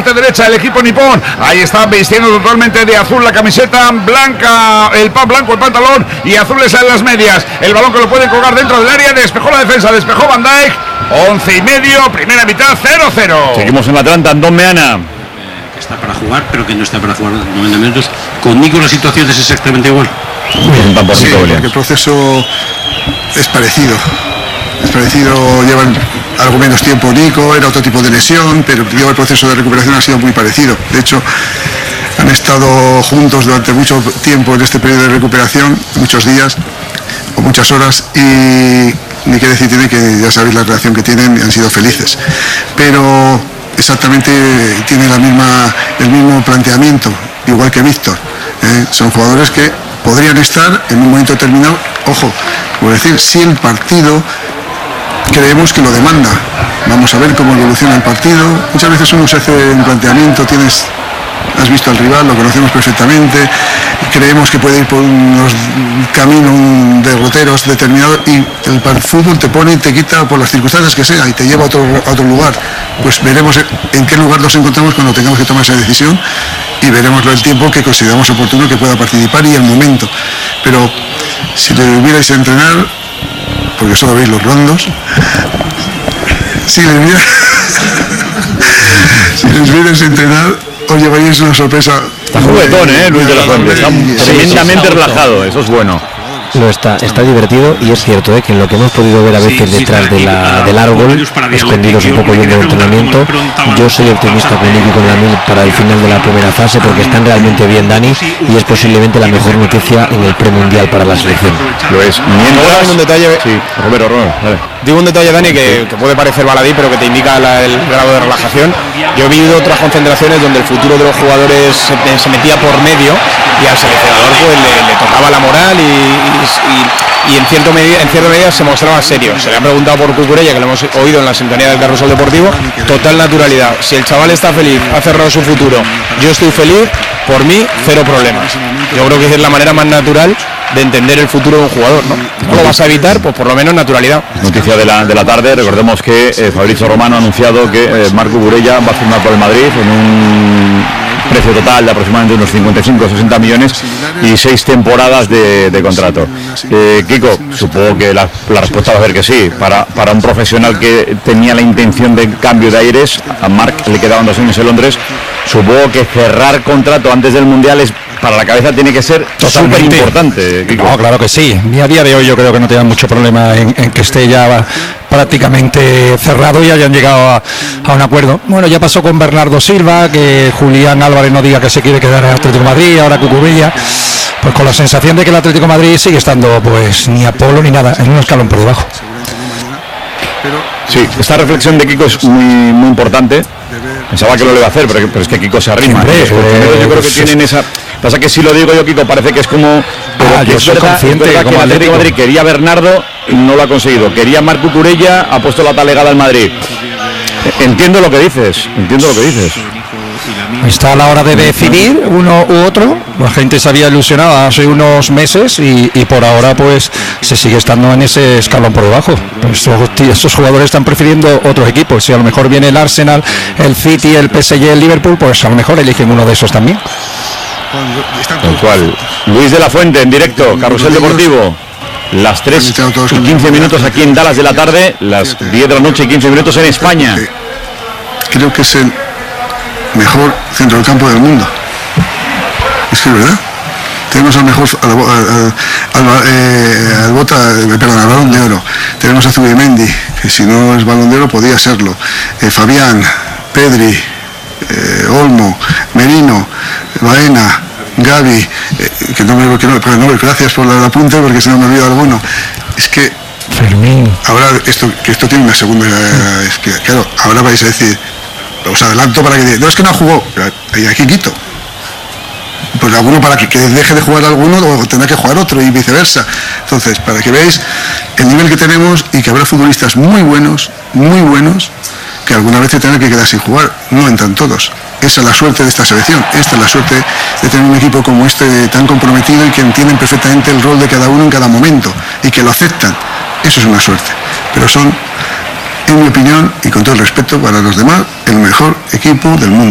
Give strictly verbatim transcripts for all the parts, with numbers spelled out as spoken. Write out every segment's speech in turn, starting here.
parte derecha el equipo nipón. Ahí está vistiendo totalmente de azul la camiseta blanca, el pan blanco, el pantalón y azules en las medias. El balón que lo pueden colgar dentro del área, despejó la defensa, despejó Van Dijk. once y medio, primera mitad, cero cero. Seguimos en la Atlanta, Andón Meana. Que está para jugar, pero que no está para jugar noventa minutos. Con Nico la situación es exactamente igual. Sí, porque el proceso es parecido. Es parecido, llevan algo menos tiempo Nico, era otro tipo de lesión, pero el proceso de recuperación ha sido muy parecido. De hecho, han estado juntos durante mucho tiempo en este periodo de recuperación, muchos días o muchas horas, y ni qué decir tiene que ya sabéis la relación que tienen y han sido felices. Pero exactamente tiene la misma, el mismo planteamiento, igual que Víctor. ¿eh? Son jugadores que podrían estar en un momento determinado, ojo, por decir, si el partido creemos que lo demanda. Vamos a ver cómo evoluciona el partido. Muchas veces uno se hace un planteamiento, tienes, has visto al rival, lo conocemos perfectamente, creemos que puede ir por unos caminos derroteros determinados y el fútbol te pone y te quita por las circunstancias que sea y te lleva a otro, a otro lugar. Pues veremos en qué lugar nos encontramos cuando tengamos que tomar esa decisión y veremos el tiempo que consideramos oportuno que pueda participar y el momento. Pero si le hubierais a entrenar, porque solo veis los rondos, si les vierais si les vierais a entrenar, os llevaríais una sorpresa. Está juguetón, eh, Luis de la Fuente, está tremendamente relajado, eso es bueno. Lo está, está divertido y es cierto ¿eh? que en lo que hemos podido ver a veces sí, detrás sí, de la, del árbol, escondidos un poco yendo de entrenamiento, yo soy optimista con Nico y con Dani para el final de la primera fase porque están realmente bien, Dani, y es posiblemente la mejor noticia en el premundial para la selección. Lo es. Mientras, un detalle, sí, Romero, Romero, vale. Digo un detalle, Dani, que, que puede parecer baladí, pero que te indica la, el grado de relajación. Yo he vivido otras concentraciones donde el futuro de los jugadores se, se metía por medio y al seleccionador pues le, le tocaba la moral y, y, y en, cierto medida, en cierta medida se mostraba serio. Se le ha preguntado por Cucurella, que lo hemos oído en la sintonía del Carrusel Deportivo, total naturalidad. Si el chaval está feliz, ha cerrado su futuro, yo estoy feliz, por mí, cero problemas. Yo creo que es la manera más natural de entender el futuro de un jugador, ¿no? ¿No lo vas a evitar? Pues por lo menos naturalidad. Noticia de la, de la tarde, recordemos que eh, Fabrizio Romano ha anunciado que eh, Marc Cucurella va a firmar por el Madrid en un precio total de aproximadamente unos cincuenta y cinco a sesenta millones y seis temporadas de, de contrato. Eh, Kiko, supongo que la, la respuesta va a ser que sí. Para, para un profesional que tenía la intención de cambio de aires, a Marc le quedaban dos años en Londres, supongo que cerrar contrato antes del Mundial es, para la cabeza tiene que ser súper importante. No, claro que sí. Y a día de hoy yo creo que no tengan mucho problema en, en que esté ya prácticamente cerrado y hayan llegado a, a un acuerdo. Bueno, ya pasó con Bernardo Silva, que Julián Álvarez no diga que se quiere quedar en el Atlético de Madrid, ahora Cucurella, pues con la sensación de que el Atlético de Madrid sigue estando pues ni a polo ni nada, en un escalón por debajo. Sí, esta reflexión de Kiko es muy, muy importante. Pensaba que no lo iba a hacer, pero, pero es que Kiko se arrima. Hombre, eh, yo creo que tienen esa... Pasa que si lo digo yo, Kiko, parece que es como... Ah, yo es soy verdad, consciente, es verdad como que el Atlético de Madrid quería a Bernardo y no lo ha conseguido. Quería a Marc Cucurella, ha puesto la talegada al Madrid. Entiendo lo que dices, entiendo lo que dices. Está a la hora de decidir uno u otro. La gente se había ilusionado hace unos meses y, y por ahora pues se sigue estando en ese escalón por debajo. Estos, estos jugadores están prefiriendo otros equipos. Si a lo mejor viene el Arsenal, el City, el P S G, el Liverpool, pues a lo mejor eligen uno de esos también. Tal cual. Luis de la Fuente en directo, Carrusel Deportivo. Las tres y quince minutos aquí en Dallas de la tarde, las diez de la noche y quince minutos en España. Creo que es el mejor centro del campo del mundo. Es que es verdad. Tenemos al mejor al, al, al, eh, al bota, perdón, al Balón de Oro. Tenemos a Zubimendi, que si no es Balón de Oro podía serlo. Eh, Fabián, Pedri, eh, Olmo, Merino, Baena, Gavi, eh, que no me, que no, pero no, gracias por el apunte porque si no me olvido alguno. Es que Fermín. Ahora esto, que esto tiene una segunda, eh, es que claro, ahora vais a decir, os adelanto para que no es que no jugó, y aquí quito. Pues alguno para que, que deje de jugar alguno o tendrá que jugar otro y viceversa. Entonces, para que veáis el nivel que tenemos y que habrá futbolistas muy buenos, muy buenos, que alguna vez tendrán que quedar sin jugar, no entran todos. Esa es la suerte de esta selección, esta es la suerte de tener un equipo como este tan comprometido y que entienden perfectamente el rol de cada uno en cada momento y que lo aceptan. Eso es una suerte, pero son, en mi opinión y con todo el respeto para los demás, el mejor equipo del mundo.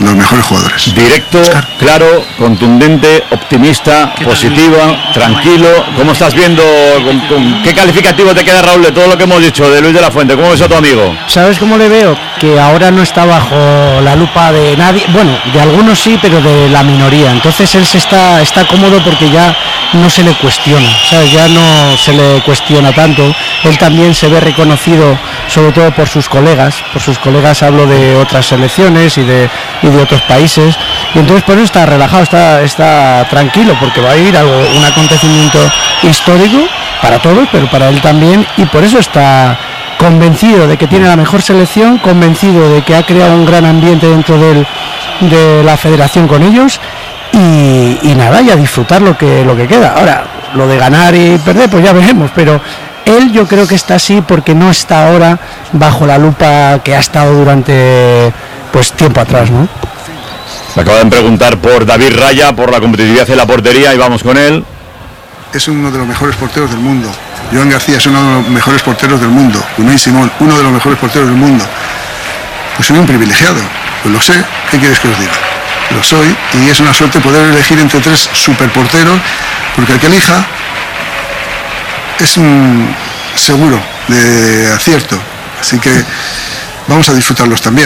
los mejores jugadores. Directo, Oscar. Claro, contundente, optimista, positiva, tranquilo. ¿Cómo estás viendo? Con, con, ¿Qué calificativo te queda, Raúl, de todo lo que hemos dicho de Luis de la Fuente? ¿Cómo ves a tu amigo? ¿Sabes cómo le veo? Que ahora no está bajo la lupa de nadie, bueno, de algunos sí, pero de la minoría. Entonces él se está, está cómodo porque ya no se le cuestiona, ¿sabes? Ya no se le cuestiona tanto. Él también se ve reconocido, sobre todo por sus colegas, por sus colegas hablo de otras selecciones y de, y de otros países, y entonces por eso está relajado, está, está tranquilo, porque va a ir a un acontecimiento histórico para todos, pero para él también, y por eso está convencido de que tiene la mejor selección, convencido de que ha creado un gran ambiente dentro del, de la federación con ellos, y, y nada, y a disfrutar lo que, lo que queda. Ahora, lo de ganar y perder, pues ya veremos, pero él yo creo que está así porque no está ahora bajo la lupa que ha estado durante pues tiempo atrás, ¿no? Me acaban de preguntar por David Raya, por la competitividad en la portería, y vamos con él. Es uno de los mejores porteros del mundo. Joan García es uno de los mejores porteros del mundo. Unai Simón, uno de los mejores porteros del mundo. Pues soy un privilegiado, pues lo sé, ¿qué quieres que os diga? Lo soy, y es una suerte poder elegir entre tres superporteros, porque el que elija es un seguro de acierto, así que vamos a disfrutarlos también.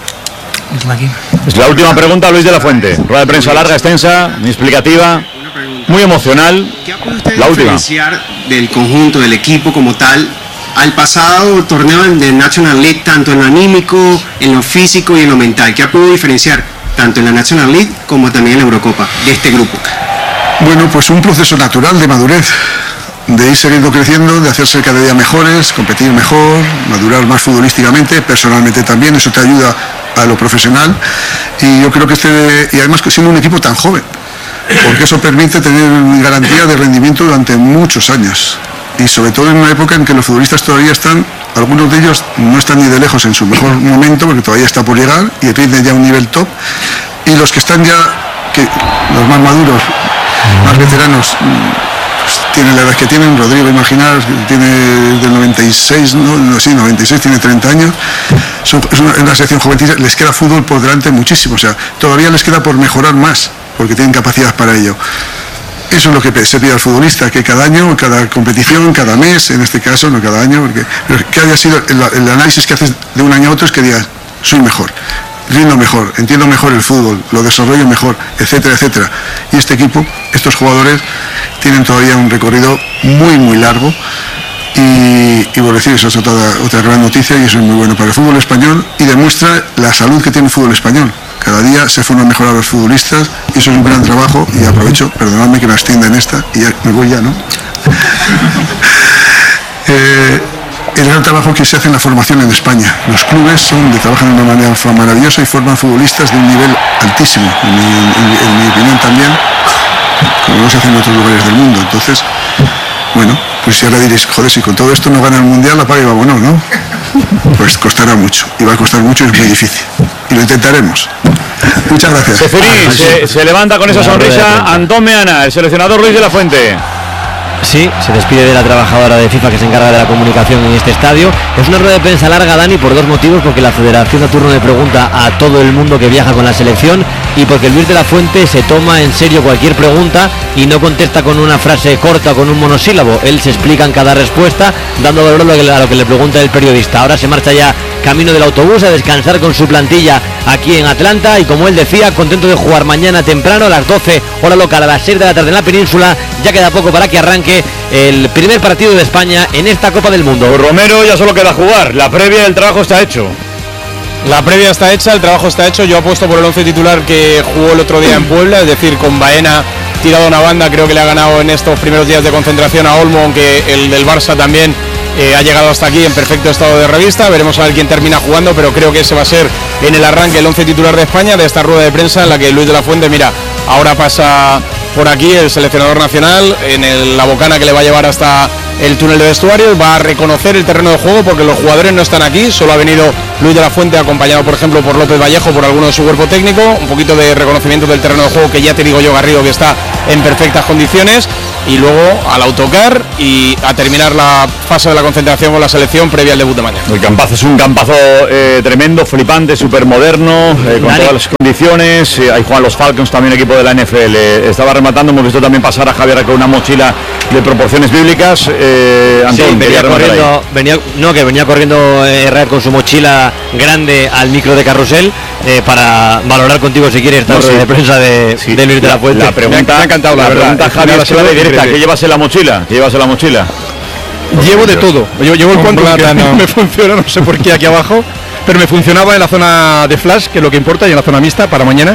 Es la última pregunta, Luis de la Fuente. Rueda de prensa larga, extensa, muy explicativa, muy emocional. ¿Qué ha podido usted la última. diferenciar del conjunto, del equipo como tal, al pasado torneo de National League, tanto en lo anímico, en lo físico y en lo mental? ¿Qué ha podido diferenciar tanto en la National League como también en la Eurocopa de este grupo? Bueno, pues un proceso natural de madurez, de ir siguiendo creciendo, de hacerse cada día mejores, competir mejor, madurar más futbolísticamente, personalmente también, eso te ayuda a lo profesional, y yo creo que este, y además que siendo un equipo tan joven, porque eso permite tener garantía de rendimiento durante muchos años, y sobre todo en una época en que los futbolistas todavía están, algunos de ellos no están ni de lejos en su mejor momento, porque todavía está por llegar, y rinden ya a un nivel top, y los que están ya, que los más maduros, más veteranos, pues tienen la edad que tienen. Rodrigo, imaginaos, tiene del noventa y seis, no, sí, noventa y seis, tiene treinta años, son, es una, una sección jovencita, les queda fútbol por delante muchísimo, o sea, todavía les queda por mejorar más, porque tienen capacidad para ello. Eso es lo que se pide al futbolista, que cada año, cada competición, cada mes, en este caso, no cada año, porque que haya sido el, el análisis que haces de un año a otro es que digas, soy mejor, rindo mejor, entiendo mejor el fútbol, lo desarrollo mejor, etcétera, etcétera. Y este equipo, estos jugadores, tienen todavía un recorrido muy, muy largo, y, y por decir, eso es otra, otra gran noticia, y eso es muy bueno para el fútbol español, y demuestra la salud que tiene el fútbol español. Cada día se forman mejor a los futbolistas, y eso es un gran trabajo, y aprovecho, perdonadme que me extienda en esta, y ya me voy ya, ¿no? eh, el gran trabajo que se hace en la formación en España. Los clubes son de trabajan de una manera maravillosa y forman futbolistas de un nivel altísimo, en mi, en, en mi opinión también, como no se hace en otros lugares del mundo. Entonces, bueno, pues si ahora diréis, joder, si con todo esto no gana el Mundial, apaga y vámonos, ¿no? Pues costará mucho, y va a costar mucho, y es muy difícil. Y lo intentaremos. Muchas gracias. Ceferín, se, se levanta con esa sonrisa Antón Meana, el seleccionador Luis de la Fuente. Sí, se despide de la trabajadora de FIFA que se encarga de la comunicación en este estadio. Es una rueda de prensa larga, Dani, por dos motivos: porque la federación da turno de pregunta a todo el mundo que viaja con la selección, y porque Luis de la Fuente se toma en serio cualquier pregunta y no contesta con una frase corta o con un monosílabo. Él se explica en cada respuesta, dando valor a lo que le pregunta el periodista. Ahora se marcha ya camino del autobús a descansar con su plantilla aquí en Atlanta, y como él decía, contento de jugar mañana temprano a las doce hora local, a las seis de la tarde en la península. Ya queda poco para que arranque el primer partido de España en esta Copa del Mundo. Pues Romero, ya solo queda jugar, la previa del trabajo está hecho. La previa está hecha, el trabajo está hecho. Yo apuesto por el once titular que jugó el otro día en Puebla, es decir, con Baena tirado a una banda. Creo que le ha ganado en estos primeros días de concentración a Olmo, aunque el del Barça también eh, ha llegado hasta aquí en perfecto estado de revista. Veremos a ver quién termina jugando, pero creo que ese va a ser en el arranque el once titular de España, de esta rueda de prensa en la que Luis de la Fuente, mira, ahora pasa por aquí el seleccionador nacional en el, la bocana que le va a llevar hasta el túnel de vestuarios, va a reconocer el terreno de juego porque los jugadores no están aquí, solo ha venido Luis de la Fuente acompañado por ejemplo por López Vallejo, por alguno de su cuerpo técnico, un poquito de reconocimiento del terreno de juego, que ya te digo yo, Garrido, que está en perfectas condiciones, y luego al autocar y a terminar la fase de la concentración con la selección previa al debut de mañana. El campazo es un campazo eh, tremendo, flipante, súper moderno, eh, con todas las condiciones condiciones. Eh, ahí juegan los Falcons, también equipo de la N F L. Estaba rematando, hemos visto también pasar a Javier con una mochila de proporciones bíblicas. Eh, Antón, sí, venía corriendo, venía, no, que venía corriendo Herrera con su mochila grande al micro de carrusel eh, para valorar contigo si quieres estar no, sí. de prensa de, sí. de Luis de la Fuente. La pregunta, me ha encantado, la, la pregunta, Javier, es la directa. ¿Qué llevas en la mochila? ¿Qué llevas en la mochila? Llevo de todo. Yo llevo el cuanto que no me funciona, no sé por qué aquí abajo, pero me funcionaba en la zona de flash, que es lo que importa, y en la zona mixta para mañana.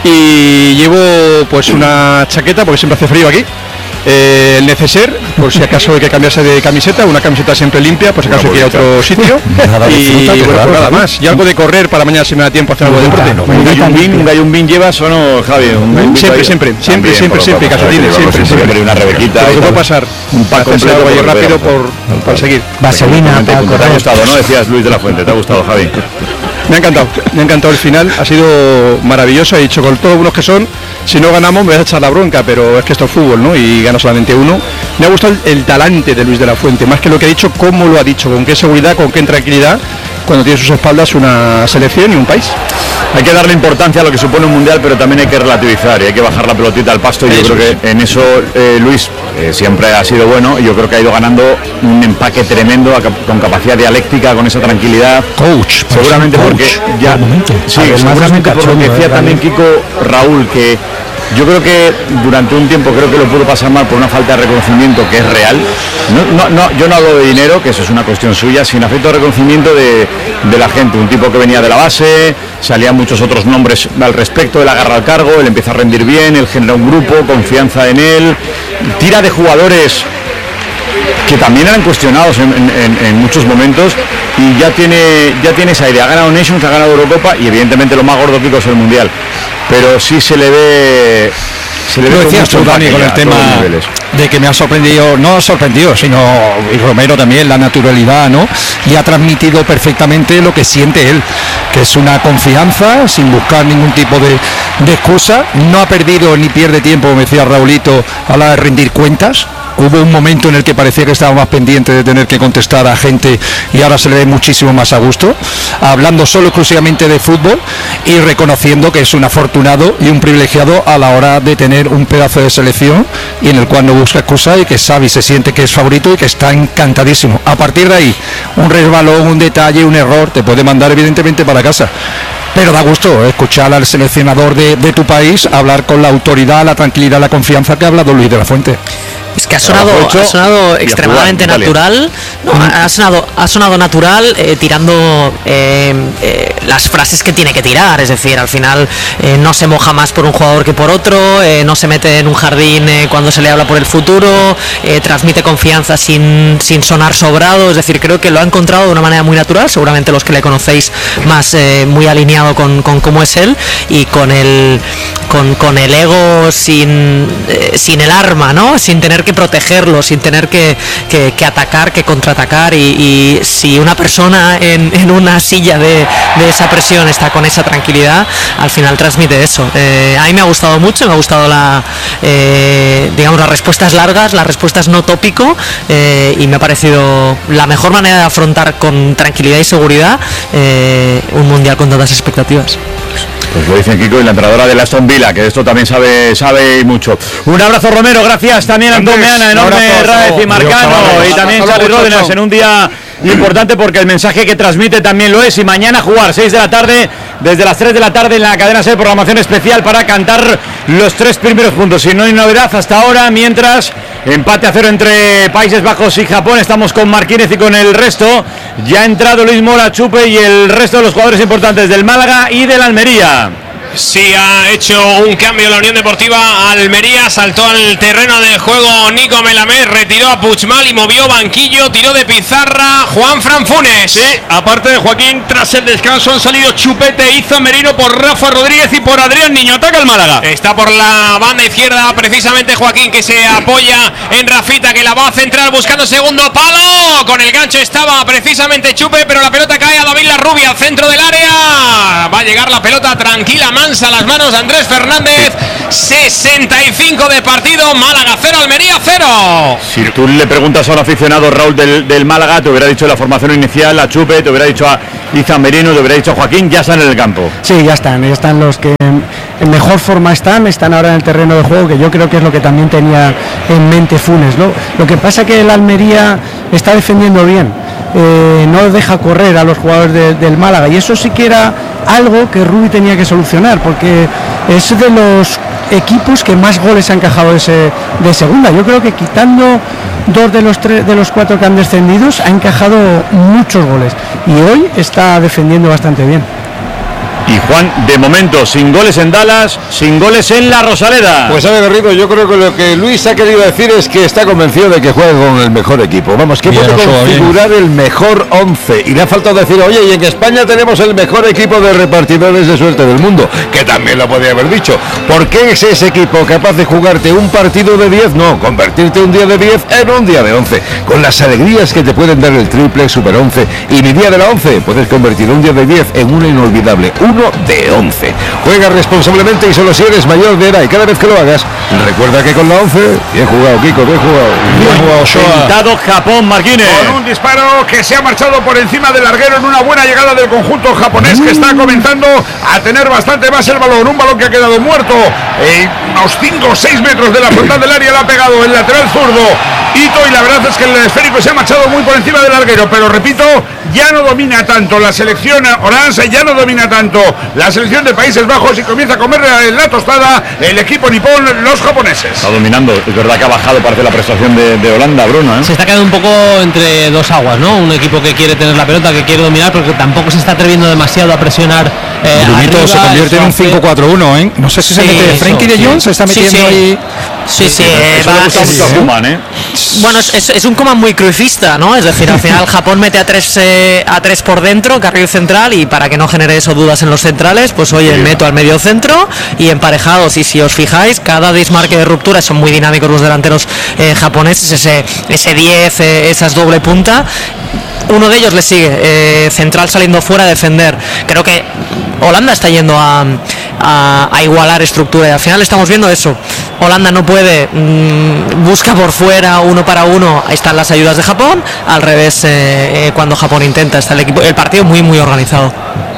Y llevo pues una chaqueta, porque siempre hace frío aquí. Eh, el neceser, por si acaso hay que cambiarse de camiseta, una camiseta siempre limpia, por si acaso quiere otro sitio. Nada y fruta, bueno, pues nada más. Y algo de correr para mañana si me da tiempo a hacer algo de deporte. ¿Un gallumbín, un gallumbín llevas o no, Javi? Un siempre, siempre, siempre, siempre, siempre, calcetines, siempre, siempre. Una rebequita. Lo que puede pasar, un pack completo algo rápido por, por seguir. Vaselina. Te ha gustado, ¿no? Decías Luis de la Fuente, ¿te ha gustado, Javi? Me ha encantado, me ha encantado el final, ha sido maravilloso. He dicho con todos los que son, si no ganamos me voy a echar la bronca, pero es que esto es fútbol, ¿no? Y gana solamente uno. Me ha gustado el, el talante de Luis de la Fuente, más que lo que ha dicho, cómo lo ha dicho, con qué seguridad, con qué tranquilidad, cuando tiene a sus espaldas una selección y un país. Hay que darle importancia a lo que supone un mundial, pero también hay que relativizar y hay que bajar la pelotita al pasto. Y yo creo que en eso eh, Luis eh, siempre ha sido bueno. Y yo creo que ha ido ganando un empaque tremendo con capacidad dialéctica, con esa tranquilidad. Coach, seguramente coach, porque ya, sí, seguramente por lo que decía también Kiko Raúl, que yo creo que durante un tiempo creo que lo pudo pasar mal por una falta de reconocimiento que es real. No, no, no, yo no hablo de dinero, que eso es una cuestión suya, sin afecto de reconocimiento de, de la gente. Un tipo que venía de la base, salían muchos otros nombres al respecto, él agarra el cargo, él empieza a rendir bien, él genera un grupo, confianza en él, tira de jugadores que también eran cuestionados en, en, en muchos momentos, y ya tiene, ya tiene esa idea. Ha ganado Nations, ha ganado Eurocopa y evidentemente lo más gordo, Kiko, es el Mundial. Pero sí se le ve... Se le lo decías tú, Dani, con el tema de que me ha sorprendido, no sorprendido, sino, y Romero también, la naturalidad, ¿no? Y ha transmitido perfectamente lo que siente él, que es una confianza sin buscar ningún tipo de, de excusa. No ha perdido ni pierde tiempo, me decía Raulito, a la hora de rendir cuentas. Hubo un momento en el que parecía que estaba más pendiente de tener que contestar a gente y ahora se le ve muchísimo más a gusto, hablando solo exclusivamente de fútbol y reconociendo que es un afortunado y un privilegiado a la hora de tener un pedazo de selección y en el cual no busca excusa y que sabe y se siente que es favorito y que está encantadísimo. A partir de ahí, un resbalón, un detalle, un error te puede mandar evidentemente para casa. Pero da gusto escuchar al seleccionador de, de tu país hablar con la autoridad, la tranquilidad, la confianza que ha hablado Luis de la Fuente. Es que ha sonado, ha sonado extremadamente jugar, natural, no, ha sonado, ha sonado natural, eh, tirando eh, eh, las frases que tiene que tirar, es decir, al final eh, no se moja más por un jugador que por otro, eh, no se mete en un jardín eh, cuando se le habla por el futuro, eh, transmite confianza sin, sin sonar sobrado, es decir, creo que lo ha encontrado de una manera muy natural, seguramente los que le conocéis más eh, muy alineado con, con cómo es él y con el, con, con el ego sin, eh, sin el arma, ¿no? Sin tener que protegerlo, sin tener que, que, que atacar, que contraatacar y, y si una persona en, en una silla de, de esa presión está con esa tranquilidad, al final transmite eso. Eh, a mí me ha gustado mucho, me ha gustado la eh, digamos las respuestas largas, las respuestas no tópico eh, y me ha parecido la mejor manera de afrontar con tranquilidad y seguridad eh, un mundial con tantas expectativas. Pues lo dice Kiko y la entrenadora de Aston Villa, que de esto también sabe sabe mucho. Un abrazo, Romero, gracias también a Antón Meana, enorme Raez y Marcano, y también Charly Ródenas en un día importante porque el mensaje que transmite también lo es. Y mañana jugar seis de la tarde, desde las tres de la tarde en la cadena SER, programación especial para cantar los tres primeros puntos. Y no hay novedad hasta ahora, mientras empate a cero entre Países Bajos y Japón. Estamos con Marquínez y con el resto. Ya ha entrado Luis Mora, Chupe y el resto de los jugadores importantes del Málaga y del Almería. Sí, ha hecho un cambio la Unión Deportiva Almería, saltó al terreno de juego Nico Melamés, retiró a Puigmal y movió banquillo, tiró de pizarra Juan Fran Funes. Sí, aparte de Joaquín, tras el descanso han salido Chupete, Izo Merino por Rafa Rodríguez y por Adrián Niño. Ataca el Málaga. Está por la banda izquierda precisamente Joaquín, que se apoya en Rafita, que la va a centrar buscando segundo palo. Con el gancho estaba precisamente Chupe, pero la pelota cae a David Larrubia al centro del área. Va a llegar la pelota tranquilamente descansa las manos de Andrés Fernández. sesenta y cinco de partido, Málaga cero, Almería cero. Si tú le preguntas a un aficionado, Raúl, del, del Málaga, te hubiera dicho la formación inicial, a Chupe, te hubiera dicho a Izan Merino, te hubiera dicho a Joaquín, ya están en el campo. Sí, ya están, ya están los que en, en mejor forma están, están ahora en el terreno de juego, que yo creo que es lo que también tenía en mente Funes, ¿no? Lo que pasa es que el Almería está defendiendo bien, eh, no deja correr a los jugadores de, del Málaga, y eso sí que era algo que Rubi tenía que solucionar, porque es de los equipos que más goles ha encajado de, ese, de segunda. Yo creo que quitando dos de los tres de los cuatro que han descendido, ha encajado muchos goles y hoy está defendiendo bastante bien. Y Juan, de momento, sin goles en Dallas, sin goles en la Rosaleda. Pues a ver, Garrido, yo creo que lo que Luis ha querido decir es que está convencido de que juega con el mejor equipo. Vamos, que puede configurar el mejor once. Y le ha faltado decir, oye, y en España tenemos el mejor equipo de repartidores de suerte del mundo, que también lo podía haber dicho. ¿Por qué es ese equipo capaz de jugarte un partido de diez? No, convertirte un día de diez en un día de once. Con las alegrías que te pueden dar el triple, super once y mi día de la once, puedes convertir un día de diez en una inolvidable. Un de once. Juega responsablemente y solo si eres mayor de edad, y cada vez que lo hagas, recuerda que con la once, bien jugado, Kiko, bien jugado. Bien jugado, Shoa. Japón, Marquines. Con un disparo que se ha marchado por encima del larguero en una buena llegada del conjunto japonés, que está comenzando a tener bastante más el balón. Un balón que ha quedado muerto. Eh, a unos cinco o seis metros de la frontal del área le ha pegado el lateral zurdo Ito, y la verdad es que el esférico se ha marchado muy por encima del larguero, pero repito, ya no domina tanto la selección orange, ya no domina tanto la selección de Países Bajos, y comienza a comer la tostada el equipo nipón, los japoneses. Está dominando, es verdad que ha bajado, parece, la prestación de, de Holanda, Bruno, ¿eh? Se está quedando un poco entre dos aguas, ¿no? Un equipo que quiere tener la pelota, que quiere dominar, pero que tampoco se está atreviendo demasiado a presionar. Eh, arriba, se convierte en un cinco cuatro uno, ¿eh? No sé si sí, se mete Frenkie de Jong, sí. Se está metiendo sí, sí. ahí. Sí, sí, eh, va, es, mucho a Koeman, ¿eh? Bueno, es, es, es un Koeman muy cruifista, ¿no? Es decir, al final Japón mete a tres eh, a tres por dentro, carril central, y para que no genere eso dudas en los centrales, pues oye, sí. meto al medio centro y emparejados. Y si os fijáis, cada desmarque de ruptura, son muy dinámicos los delanteros eh, japoneses, ese ese diez, eh, esas doble punta. Uno de ellos le sigue, eh, central saliendo fuera a defender. Creo que Holanda está yendo a, a, a igualar estructura, y al final estamos viendo eso. Holanda no puede, mmm, busca por fuera uno para uno, ahí están las ayudas de Japón. Al revés, eh, eh, cuando Japón intenta, está el equipo, el partido muy muy organizado.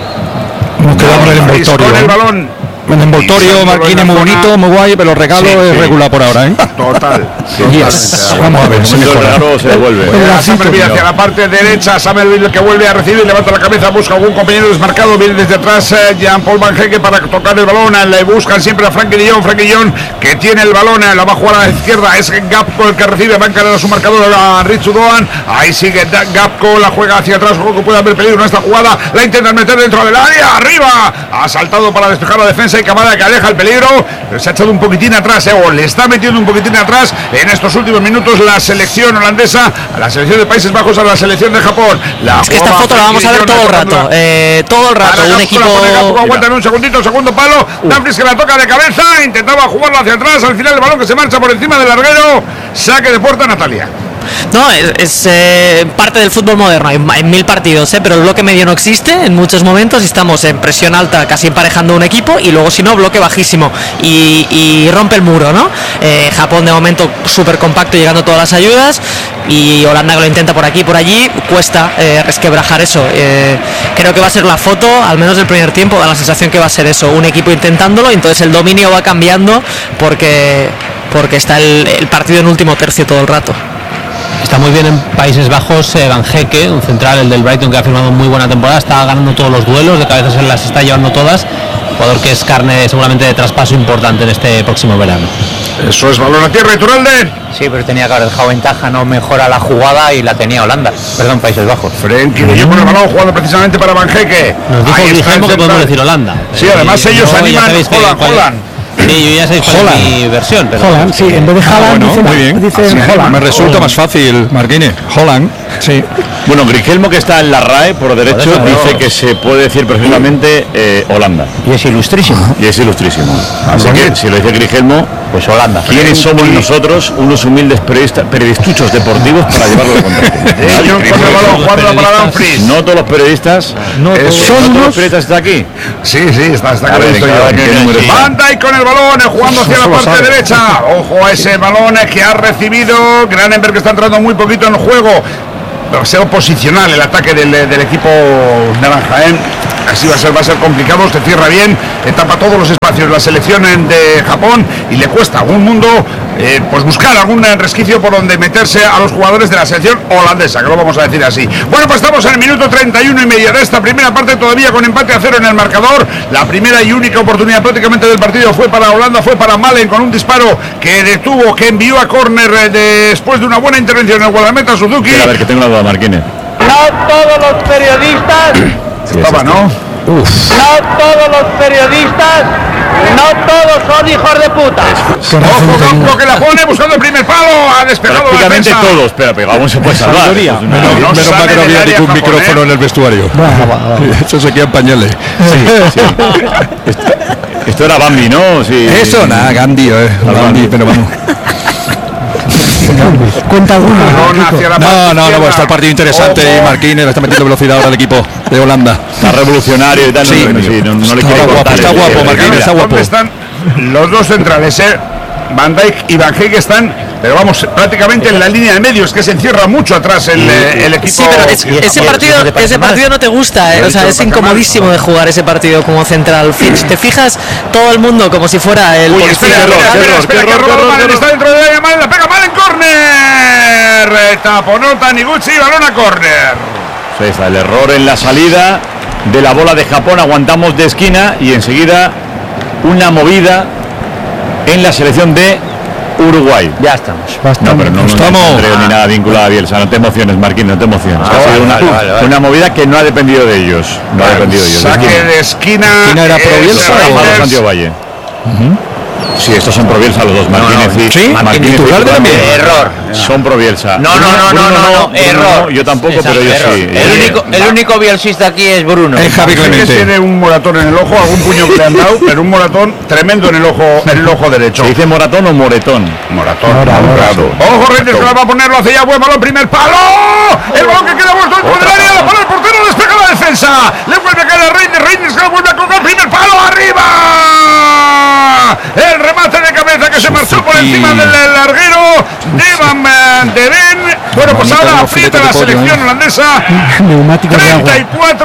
Nos quedamos en el envoltorio. Con el balón. El envoltorio, Marquines, muy bonito, muy guay, pero el regalo sí, es sí. regular por ahora, ¿eh? Total. Yes. Vamos a ver, se el regalo se devuelve. Somerville hacia la parte derecha, Somerville que vuelve a recibir, levanta la cabeza, busca algún compañero desmarcado, viene desde atrás eh, Jean-Paul Van Hecke para tocar el balón, le buscan siempre a Frenkie de Jong, Frenkie de Jong que tiene el balón, la va a jugar a la izquierda, es Gapco el que recibe, va a encarar a su marcador a Ritsu Doan, ahí sigue Gapco, la juega hacia atrás, ojo que puede haber peligro en esta jugada, la intentan meter dentro del área, arriba, ha saltado para despejar la defensa y Kamada que aleja el peligro, se ha echado un poquitín atrás, eh, o le está metiendo un poquitín atrás en estos últimos minutos la selección holandesa, a la selección de Países Bajos, a la selección de Japón. La es que esta foto la vamos a ver todo el rato, eh, todo el rato, un equipo... Aguantan un segundito, segundo palo, Dumfries que la toca de cabeza, intentaba jugarlo hacia atrás, al final el balón que se marcha por encima del larguero, saque de puerta Natalia. No, es, es eh, parte del fútbol moderno, hay, hay mil partidos, eh, pero el bloque medio no existe en muchos momentos, estamos en presión alta casi emparejando un equipo, y luego si no, bloque bajísimo y, y rompe el muro, ¿no? Eh, Japón de momento súper compacto, llegando todas las ayudas, y Holanda que lo intenta por aquí y por allí, cuesta eh, resquebrajar eso. Eh, creo que va a ser la foto, al menos del primer tiempo, da la sensación que va a ser eso, un equipo intentándolo, y entonces el dominio va cambiando porque, porque está el, el partido en último tercio todo el rato. Está muy bien en Países Bajos eh, Van Hecke, un central, el del Brighton, que ha firmado muy buena temporada, está ganando todos los duelos, de cabeza se las está llevando todas, jugador que es carne seguramente de traspaso importante en este próximo verano. Eso es balón a tierra, Iturralde. Sí, pero tenía que haber dejado ventaja, no mejora la jugada y la tenía Holanda, perdón, Países Bajos. Frenkie de Jong con el balón jugando precisamente para Van Hecke. Nos dijo Guillermo que podemos decir Holanda. Sí, además eh, ellos animan Holland, Holland. Sí, yo ya sabéis cuál es mi versión. Pero Holland, sí, en vez de Haaland, ah, bueno, dice, muy bien. dice sí, Holland. Me resulta Holland. Más fácil, Marquines. Holland, sí. Bueno, Grigelmo, que está en la R A E por derecho, eso, dice que se puede decir perfectamente eh, Holanda. Y es ilustrísimo. Y es ilustrísimo. Así ¿no? que, si lo dice Grigelmo, pues Holanda. ¿Quiénes somos nosotros, unos humildes periodistas, periodistuchos deportivos, para llevarlo de contacto? No todos los periodistas no, son todos los periodistas están aquí. Sí, sí, está, está claro. Van Dijk con el balón, jugando hacia la parte derecha. Ojo a ese balón que ha recibido Gravenberch, que está entrando muy poquito en el juego. Demasiado posicional el ataque del, del equipo naranja, ¿eh? Así va a ser, va a ser complicado. Se cierra bien, tapa todos los espacios la selección de Japón y le cuesta un mundo eh, pues buscar algún resquicio por donde meterse a los jugadores de la selección holandesa, que lo vamos a decir así. Bueno, pues estamos en el minuto treinta y uno y medio de esta primera parte, todavía con empate a cero en el marcador. La primera y única oportunidad prácticamente del partido fue para Holanda, fue para Malen, con un disparo que detuvo, que envió a córner después de una buena intervención en el guardameta Suzuki. A ver, que tengo una duda, Marquines. No todos los periodistas Estaba, ¿no? Uf. No todos los periodistas, no todos son hijos de puta. Ojo, Campo, que la pone buscando el primer palo, ha despejado la prácticamente defensa. todos, pero pegamos se puede salvar. No, menos no menos mal que no había ningún micrófono en el vestuario. Eso se queda en pañales. Sí, sí. Esto, esto era Bambi, ¿no? Sí. Eso, nada, Gandhi, eh. Gandhi, pero vamos. Cuenta alguna. No, no, no, está el partido interesante y Marquines le está metiendo velocidad ahora al equipo de Holanda. Está revolucionario y tal. Sí, no, sí, no, no le quiero guapo, cortar. está guapo, Marquines, está guapo. Están los dos centrales, ¿eh? Van Dijk y Van Heek están, pero vamos, prácticamente en la línea de medios, que se encierra mucho atrás el, el equipo. Sí, pero es, ese partido ese partido no te gusta, ¿eh? O sea, es incomodísimo de jugar ese partido como central. Si te fijas, todo el mundo como si fuera el Uy, policía. espera, espera, espera, espera, que error, Malen está dentro de la Malen, la pega Malen, córner. Taponota Niguchi, balón a córner. Sí, está el error en la salida de la bola de Japón, aguantamos de esquina y enseguida una movida en la selección de Uruguay. Ya estamos. No, pero no, no, estamos. No, ni nada vinculado a Bielsa. No te emociones, Marquín, no te emociones. Ah, ha sido vale, una, vale, vale, vale. una movida que no ha dependido de ellos. No Vale, ha dependido de ellos. saque de esquina. ¿Quién era pro Bielsa o Santiago Valle? Uh-huh. Sí, estos son pro Bielsa los dos, Martínez no, no. y ¿Sí? Martínez Iturralde también. Error. Son pro Bielsa. No, no, no, no, no, no, error. No, yo tampoco, Exacto, pero yo error. sí. El único, el único bielsista aquí es Bruno. Es Javi Clemente. Tiene un moratón en el ojo, algún puño que le han dado, pero un moratón tremendo en el ojo, en el ojo derecho. ¿Se dice moratón o moretón? Moratón. Morado. Ojo, Reinders, que la va a ponerlo hacia allá, buen balón, primer palo. El balón que queda vuelto dentro del área, la para el portero, despega la defensa. Le vuelve a caer a Reinders, Reinders que la vuelve a colgar, primer palo, arriba. El remate de cabeza que se marchó por encima del larguero de Van de Ven. Bueno, pues ahora aprieta la selección holandesa. treinta y cuatro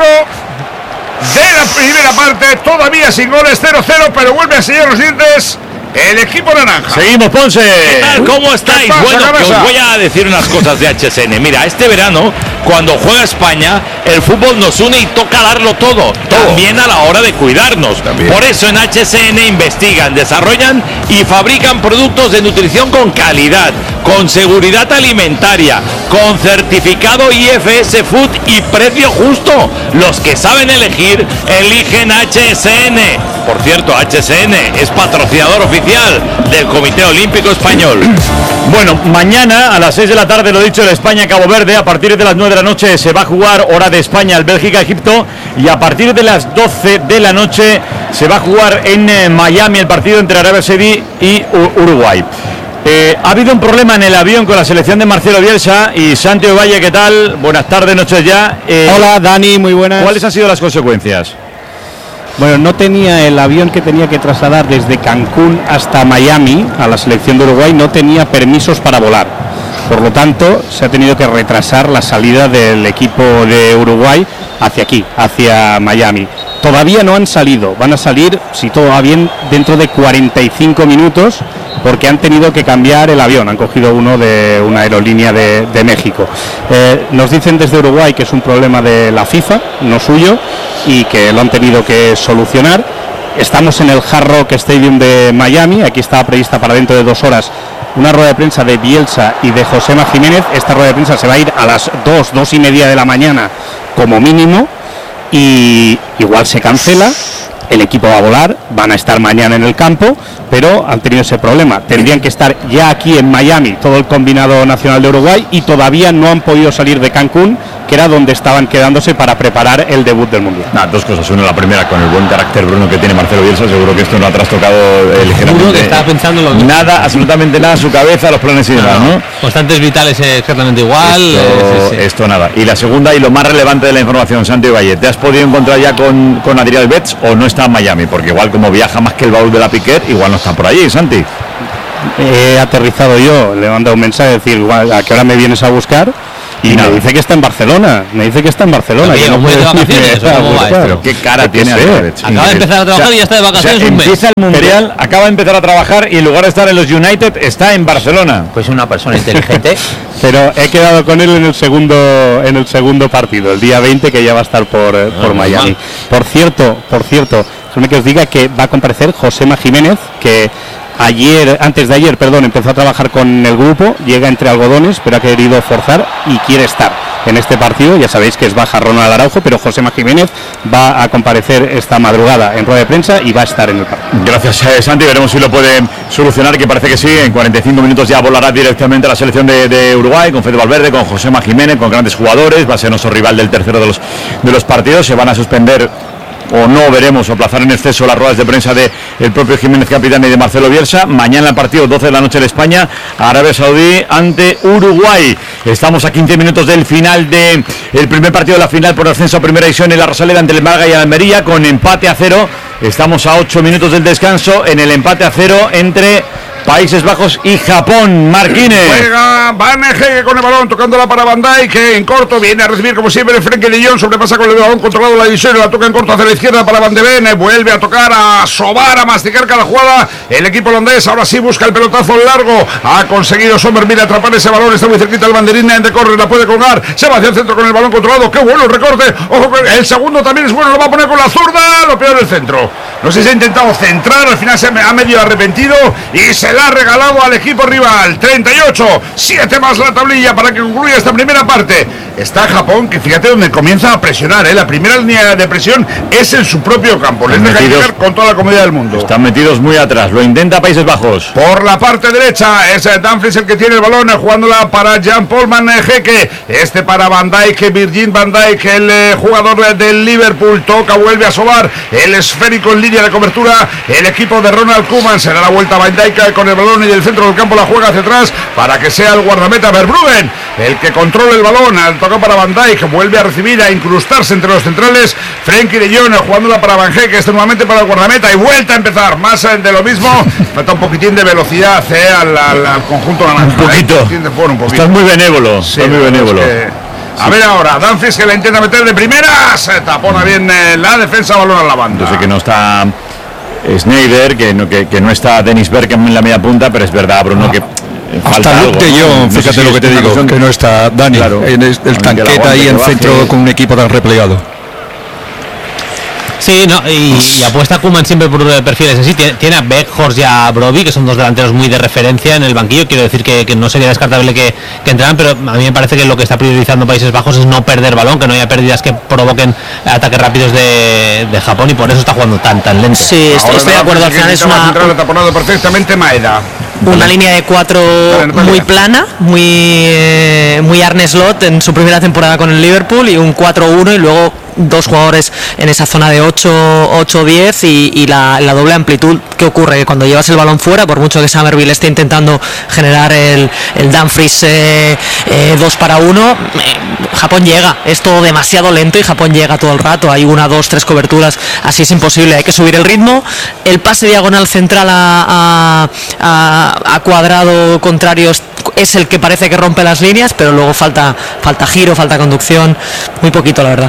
de la primera parte, todavía sin goles, cero cero, pero vuelve a sellar los dientes el equipo naranja. Seguimos, Ponce. ¿Qué tal? ¿Cómo estáis? pasa, Bueno, que cabeza? os voy a decir unas cosas de H S N. Mira, este verano, cuando juega España, el fútbol nos une y toca darlo todo, todo. También a la hora de cuidarnos. También. Por eso en H S N investigan, desarrollan y fabrican productos de nutrición con calidad, con seguridad alimentaria, con certificado I F S Food y precio justo. Los que saben elegir, eligen H S N. Por cierto, H S N es patrocinador oficial del Comité Olímpico Español. Bueno, mañana a las seis de la tarde, lo dicho, el España-Cabo Verde. A partir de las nueve de la noche se va a jugar hora de España el Bélgica-Egipto. Y a partir de las doce de la noche se va a jugar en eh, Miami el partido entre Arabia Saudí y U- Uruguay. Eh, ha habido un problema en el avión con la selección de Marcelo Bielsa y Santiago Valle, ¿qué tal? Buenas tardes, noches ya. Eh, Hola, Dani, muy buenas. ¿Cuáles han sido las consecuencias? Bueno, no tenía el avión que tenía que trasladar desde Cancún hasta Miami a la selección de Uruguay, no tenía permisos para volar. Por lo tanto, se ha tenido que retrasar la salida del equipo de Uruguay hacia aquí, hacia Miami. Todavía no han salido, van a salir, si todo va bien, dentro de cuarenta y cinco minutos, porque han tenido que cambiar el avión, han cogido uno de una aerolínea de, de México. Eh, nos dicen desde Uruguay que es un problema de la FIFA, no suyo, y que lo han tenido que solucionar. Estamos en el Hard Rock Stadium de Miami, aquí estaba prevista para dentro de dos horas una rueda de prensa de Bielsa y de Josema Jiménez. Esta rueda de prensa se va a ir a las dos, dos y media de la mañana como mínimo, y igual se cancela. El equipo va a volar, van a estar mañana en el campo, pero han tenido ese problema. Tendrían que estar ya aquí en Miami todo el combinado nacional de Uruguay y todavía no han podido salir de Cancún, que que era donde estaban quedándose para preparar el debut del Mundial. Nah, dos cosas. Una, la primera, con el buen carácter, Bruno, que tiene Marcelo Bielsa, seguro que esto no ha trastocado eh, ligeramente. Estaba pensando lo mismo. Nada, absolutamente nada, su cabeza, los planes y demás, ¿no? Constantes vitales exactamente igual. Esto, eh, sí, sí. esto nada. Y la segunda y lo más relevante de la información, Santi Valle, ¿te has podido encontrar ya con, con Adrián Betts o no está en Miami? Porque igual como viaja más que el baúl de la Piquet, igual no está por allí, Santi. He aterrizado yo, le he mandado un mensaje, decir, igual, ¿a qué hora me vienes a buscar? Y, y me dice que está en Barcelona, me dice que está en Barcelona. Que no puede de vacaciones, decir, ¿cómo va? Pero qué cara tiene Adrián. Acaba de empezar a trabajar, o sea, y ya está de vacaciones, o sea, un mes. Empieza el Mundial, acaba de empezar a trabajar y en lugar de estar en los United está en Barcelona. Pues una persona inteligente. Pero he quedado con él en el segundo en el segundo partido, el día veinte, que ya va a estar por, eh, por ah, Miami. Mal. Por cierto, por cierto, déjame que os diga que va a comparecer Josema Jiménez, que ayer, antes de ayer, perdón, empezó a trabajar con el grupo, llega entre algodones, pero ha querido forzar y quiere estar en este partido. Ya sabéis que es baja Ronald Araujo, pero Josema Jiménez va a comparecer esta madrugada en rueda de prensa y va a estar en el partido. Gracias, eh, Santi, veremos si lo puede solucionar, que parece que sí. En cuarenta y cinco minutos ya volará directamente a la selección de, de Uruguay, con Fede Valverde, con Josema Jiménez, con grandes jugadores. Va a ser nuestro rival del tercero de los, de los partidos. Se van a suspender o no, veremos, o aplazar en exceso las ruedas de prensa de el propio Jiménez capitán y de Marcelo Bielsa. Mañana el partido doce de la noche en España, Arabia Saudí ante Uruguay. Estamos a quince minutos del final de el primer partido de la final por ascenso a primera división en la Rosaleda ante el Málaga y el Almería, con empate a cero. Estamos a ocho minutos del descanso en el empate a cero entre Países Bajos y Japón. Marquines. Juega Van Hege con el balón, tocándola para Van Dijk, que en corto viene a recibir como siempre Frenkie de Jong, sobrepasa con el balón controlado la división, la toca en corto hacia la izquierda para Van de Ven, vuelve a tocar, a sobar, a masticar cada jugada. El equipo holandés ahora sí busca el pelotazo largo, ha conseguido Somerville atrapar ese balón, está muy cerquita el banderín de corre, la puede colgar, se va hacia el centro con el balón controlado, qué bueno el recorte, ojo, el segundo también es bueno, lo va a poner con la zurda, lo peor el centro. No sé si ha intentado centrar, al final se ha medio arrepentido y se la ha regalado al equipo rival. Treinta y ocho, siete más la tablilla para que concluya esta primera parte. Está Japón, que fíjate donde comienza a presionar, ¿eh? La primera línea de presión es en su propio campo, les deja llegar con toda la comodidad del mundo. Están metidos muy atrás, lo intenta Países Bajos. Por la parte derecha es Dumfries el que tiene el balón, jugándola para Jean-Paul Van Hecke, este para Van Dijk, Virgil Van Dijk, el eh, jugador del Liverpool, toca, vuelve a sobar, el esférico en línea de cobertura, el equipo de Ronald Koeman, se da la vuelta a Van Dijk con el balón y del centro del campo la juega hacia atrás para que sea el guardameta Verbruggen el que controle el balón, al tocar para Van Dijk, vuelve a recibir, a incrustarse entre los centrales, Frenkie de Jong jugándola para Van Hecke, este nuevamente para el guardameta y vuelta a empezar, más de lo mismo, falta un poquitín de velocidad eh, al, al, al conjunto naranja. Un poquito, eh, un poquito. Estás muy benévolo, sí, estás muy benévolo. Es que... A ver ahora, Dumfries que la intenta meter de primera, se tapona bien eh, la defensa, balón a la banda. Yo sé que no está Schneider, que no, que, que no está Dennis Bergkamp en la media punta, pero es verdad, Bruno, que falta hasta algo, Luke de Jong, ¿no? fíjate no sé si lo que te digo, cuestión, que no está Dani, claro, en el, el tanqueta ahí en centro con un equipo tan replegado. Sí, no, y, y apuesta Koeman siempre por perfiles así. Tiene, tiene a Beckhorst y a Brobbey, que son dos delanteros muy de referencia en el banquillo. Quiero decir que, que no sería descartable que, que entraran, pero a mí me parece que lo que está priorizando Países Bajos es no perder balón, que no haya pérdidas que provoquen ataques rápidos de, de Japón, y por eso está jugando tan tan lento. Sí, estoy, estoy de acuerdo. Al final es una taponado perfectamente Maeda. Una línea de cuatro muy plana, muy eh, muy Arne Slot en su primera temporada con el Liverpool, y un cuatro uno y luego dos jugadores en esa zona de ocho diez y, y la, la doble amplitud. ¿Qué ocurre? Que cuando llevas el balón fuera, por mucho que Somerville esté intentando generar el, el Dumfries eh, eh, dos para uno, eh, Japón llega, es todo demasiado lento y Japón llega todo el rato, hay una, dos, tres coberturas, así es imposible, hay que subir el ritmo. El pase diagonal central a, a, a, a cuadrado contrario es, es el que parece que rompe las líneas, pero luego falta, falta giro, falta conducción, muy poquito la verdad.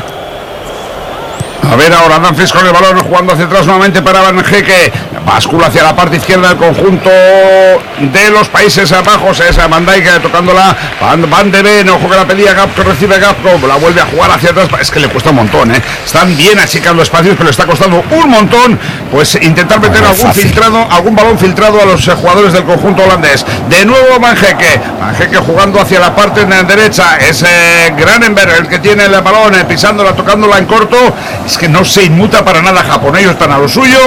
A ver ahora Dumfries con el balón, jugando hacia atrás nuevamente para Van Hecke, bascula hacia la parte izquierda del conjunto de los Países Bajos, esa Van Dijk tocándola, Van, Van de Ven, ojo que la pedía Gapco, recibe Gapco, la vuelve a jugar hacia atrás, es que le cuesta un montón, ¿eh? Están bien achicando espacios, pero le está costando un montón, pues intentar meter no, algún fácil. filtrado, algún balón filtrado a los jugadores del conjunto holandés. De nuevo Van Hecke, Van Hecke jugando hacia la parte derecha, es eh, Granenberg el que tiene el balón, eh, pisándola, tocándola en corto. Es que no se inmuta para nada Japón, ellos están a lo suyo,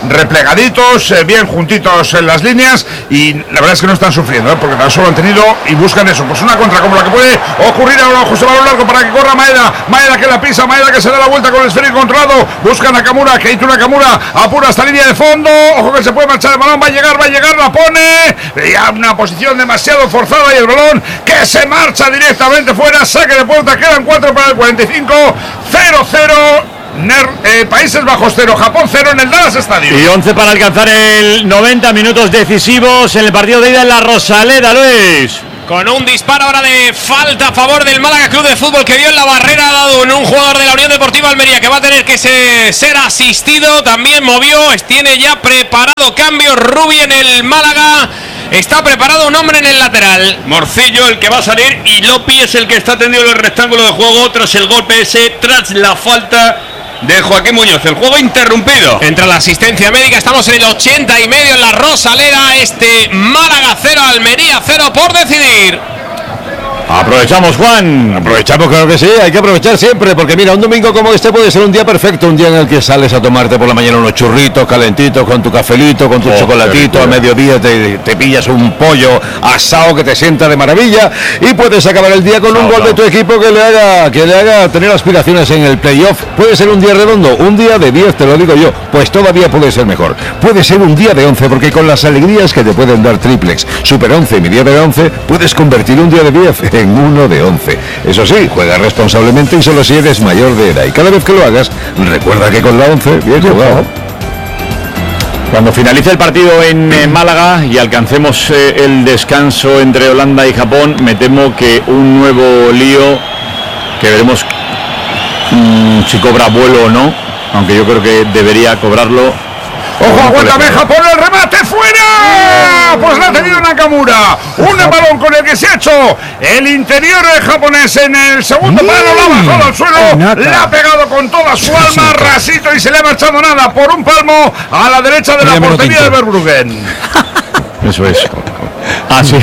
replegaditos, eh, bien juntitos en las líneas, y la verdad es que no están sufriendo, ¿eh? porque tan solo han tenido y buscan eso, pues una contra como la que puede ocurrir ahora. José Balón largo para que corra Maeda, Maeda que la pisa, Maeda que se da la vuelta con el esférico controlado, busca Nakamura, que hizo Nakamura, apura esta línea de fondo, ojo que se puede marchar el balón, va a llegar, va a llegar, la pone, ya una posición demasiado forzada y el balón que se marcha directamente fuera, saque de puerta, quedan cuatro para el cuarenta y cinco, cero cero. Ner, eh, Países Bajos cero, Japón cero en el Dallas Stadium. Y once para alcanzar el noventa minutos decisivos en el partido de ida en la Rosaleda, Luis. Con un disparo ahora de falta a favor del Málaga Club de Fútbol, que vio en la barrera, ha dado en un jugador de la Unión Deportiva Almería, que va a tener que se, ser asistido. También movió, tiene ya preparado cambio Rubi en el Málaga. Está preparado un hombre en el lateral. Morcillo el que va a salir y Lopi es el que está tendido en el rectángulo de juego tras el golpe ese, tras la falta de Joaquín Muñoz. El juego interrumpido. Entra la asistencia médica. Estamos en el ochenta y medio en la Rosaleda. Este Málaga cero, Almería cero por decidir. Aprovechamos, Juan. Aprovechamos, claro que sí, hay que aprovechar siempre, porque mira, un domingo como este puede ser un día perfecto, un día en el que sales a tomarte por la mañana unos churritos calentitos, con tu cafelito, con tu oh, chocolatito, a mediodía te, te pillas un pollo asado que te sienta de maravilla y puedes acabar el día con no, un gol no. de tu equipo que le haga que le haga tener aspiraciones en el playoff. Puede ser un día redondo, un día de diez, te lo digo yo, pues todavía puede ser mejor. Puede ser un día de once, porque con las alegrías que te pueden dar Triplex, Super once y mi día de once, puedes convertir un día de diez en uno de once. Eso sí, juega responsablemente y solo si eres mayor de edad. Y cada vez que lo hagas, recuerda que con la once, bien jugado. Cuando finalice el partido en eh, Málaga y alcancemos eh, el descanso entre Holanda y Japón, me temo que un nuevo lío, que veremos mmm, si cobra vuelo o no, aunque yo creo que debería cobrarlo. ¡Ojo, aguántame, Japón, el remate fuera! Pues la ha tenido Nakamura. Un balón con el que se ha hecho el interior japonés en el segundo palo, lo ha bajado al suelo, le ha pegado con toda su alma, rasito, y se le ha marchado nada por un palmo a la derecha de la portería de Verbruggen. Eso es. Ah, sí.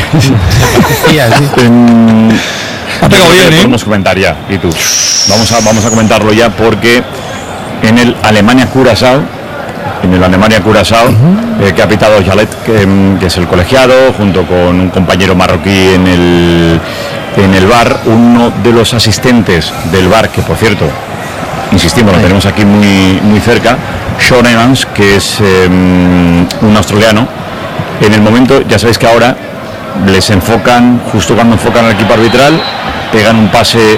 Ha pegado bien, ¿eh? Podemos comentar ya, y tú. Vamos a, vamos a comentarlo ya, porque en el Alemania-Curazao, en el Alemania-Curazao, uh-huh. eh, que ha pitado Jalet, que, que es el colegiado, junto con un compañero marroquí en el, en el bar, uno de los asistentes del bar, que por cierto, insistimos, lo tenemos aquí muy, muy cerca, Sean Evans, que es eh, un australiano. En el momento, ya sabéis que ahora les enfocan, justo cuando enfocan al equipo arbitral, pegan un pase